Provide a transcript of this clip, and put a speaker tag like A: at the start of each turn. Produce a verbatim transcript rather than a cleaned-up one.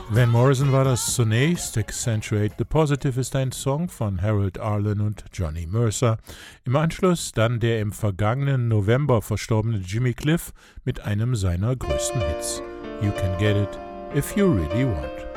A: Van Morrison war das zunächst. Accentuate the Positive ist ein Song von Harold Arlen und Johnny Mercer. Im Anschluss dann der im vergangenen November verstorbene Jimmy Cliff mit einem seiner größten Hits. You Can Get It If You Really Want.